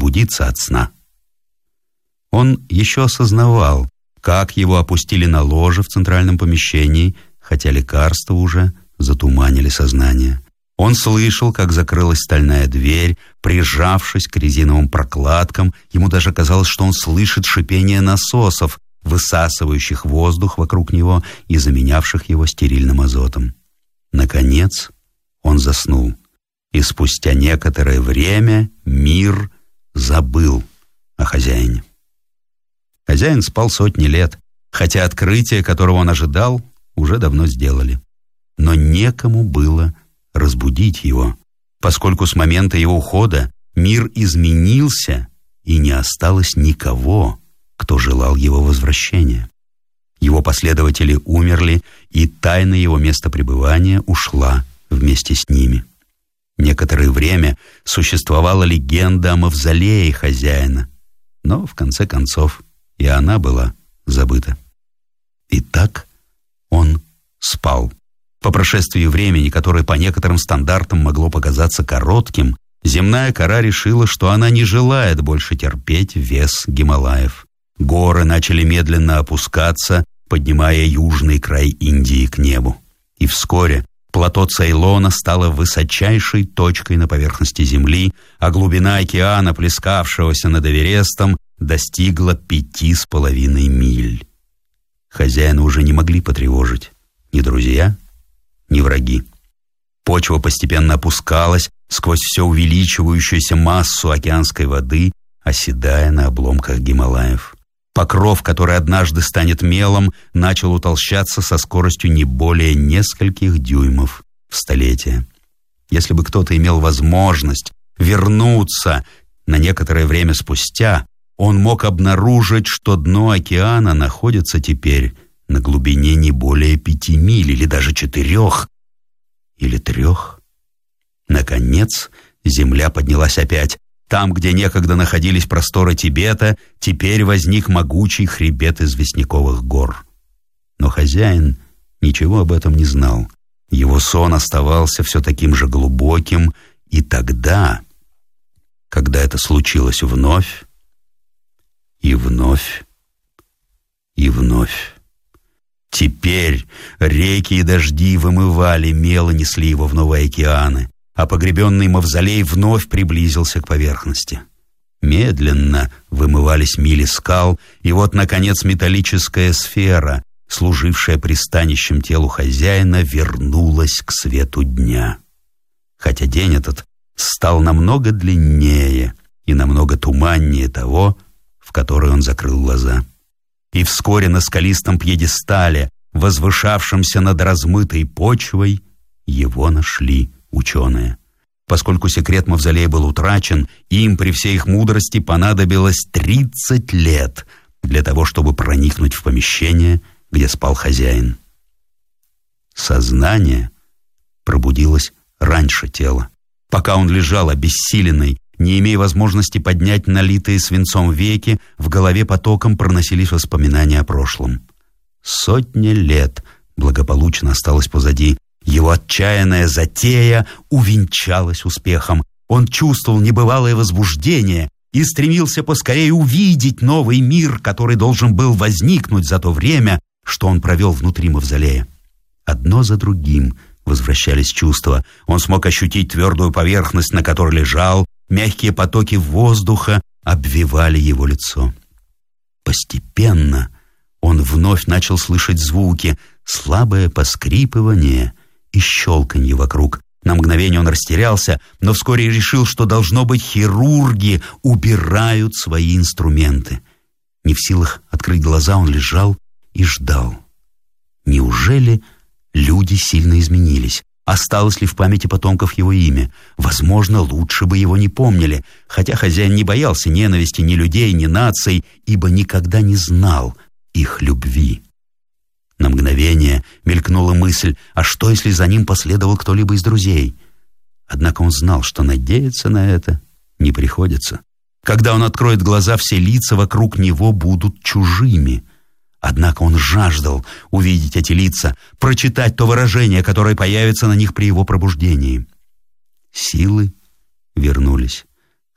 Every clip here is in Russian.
пробудиться от сна. Он еще осознавал, как его опустили на ложе в центральном помещении, хотя лекарства уже затуманили сознание. Он слышал, как закрылась стальная дверь, прижавшись к резиновым прокладкам. Ему даже казалось, что он слышит шипение насосов, высасывающих воздух вокруг него и заменявших его стерильным азотом. Наконец он заснул, и спустя некоторое время мир забыл о хозяине. Хозяин спал сотни лет, хотя открытие, которого он ожидал, уже давно сделали. Но некому было разбудить его, поскольку с момента его ухода мир изменился, и не осталось никого, кто желал его возвращения. Его последователи умерли, и тайна его места пребывания ушла вместе с ними. Некоторое время существовала легенда о мавзолее хозяина, но, в конце концов, и она была забыта. Итак, он спал. По прошествии времени, которое по некоторым стандартам могло показаться коротким, земная кора решила, что она не желает больше терпеть вес Гималаев. Горы начали медленно опускаться, поднимая южный край Индии к небу. И вскоре плато Цейлона стало высочайшей точкой на поверхности Земли, а глубина океана, плескавшегося над Эверестом, достигла 5,5 миль. Хозяина уже не могли потревожить ни друзья, ни враги. Почва постепенно опускалась сквозь все увеличивающуюся массу океанской воды, оседая на обломках Гималаев. Покров, который однажды станет мелом, начал утолщаться со скоростью не более нескольких дюймов в столетие. Если бы кто-то имел возможность вернуться на некоторое время спустя, он мог обнаружить, что дно океана находится теперь на глубине не более 5 миль, или даже 4, или 3. Наконец, земля поднялась опять. Там, где некогда находились просторы Тибета, теперь возник могучий хребет известняковых гор. Но хозяин ничего об этом не знал. Его сон оставался все таким же глубоким, и тогда, когда это случилось вновь, и вновь, и вновь. Теперь реки и дожди вымывали мел и несли его в новые океаны, а погребенный мавзолей вновь приблизился к поверхности. Медленно вымывались мили скал, и вот, наконец, металлическая сфера, служившая пристанищем телу хозяина, вернулась к свету дня. Хотя день этот стал намного длиннее и намного туманнее того, в который он закрыл глаза. И вскоре на скалистом пьедестале, возвышавшемся над размытой почвой, его нашли ученые. Поскольку секрет мавзолея был утрачен, им при всей их мудрости понадобилось 30 лет для того, чтобы проникнуть в помещение, где спал хозяин. Сознание пробудилось раньше тела. Пока он лежал обессиленный, не имея возможности поднять налитые свинцом веки, в голове потоком проносились воспоминания о прошлом. 100 лет благополучно осталось позади. Его отчаянная затея увенчалась успехом. Он чувствовал небывалое возбуждение и стремился поскорее увидеть новый мир, который должен был возникнуть за то время, что он провел внутри мавзолея. Одно за другим возвращались чувства. Он смог ощутить твердую поверхность, на которой лежал. Мягкие потоки воздуха обвивали его лицо. Постепенно он вновь начал слышать звуки, слабое поскрипывание и щелканье вокруг. На мгновение он растерялся, но вскоре решил, что, должно быть, хирурги убирают свои инструменты. Не в силах открыть глаза, он лежал и ждал. Неужели люди сильно изменились? Осталось ли в памяти потомков его имя? Возможно, лучше бы его не помнили, хотя хозяин не боялся ненависти ни людей, ни наций, ибо никогда не знал их любви. На мгновение мелькнула мысль, а что, если за ним последовал кто-либо из друзей? Однако он знал, что надеяться на это не приходится. Когда он откроет глаза, все лица вокруг него будут чужими. Однако он жаждал увидеть эти лица, прочитать то выражение, которое появится на них при его пробуждении. Силы вернулись.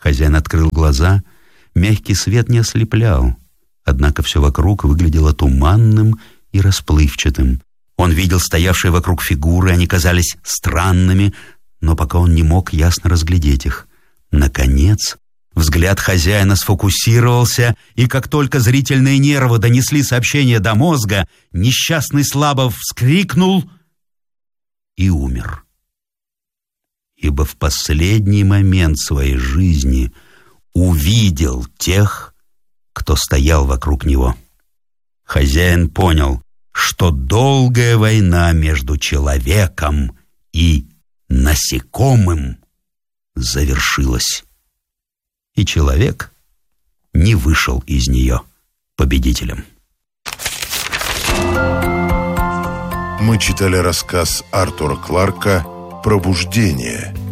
Хозяин открыл глаза. Мягкий свет не ослеплял, однако все вокруг выглядело туманным и расплывчатым. Он видел стоявшие вокруг фигуры, они казались странными, но пока он не мог ясно разглядеть их. Наконец, взгляд хозяина сфокусировался, и как только зрительные нервы донесли сообщение до мозга, несчастный слабо вскрикнул и умер. Ибо в последний момент своей жизни увидел тех, кто стоял вокруг него. Хозяин понял, что долгая война между человеком и насекомым завершилась, и человек не вышел из нее победителем. Мы читали рассказ Артура Кларка «Пробуждение».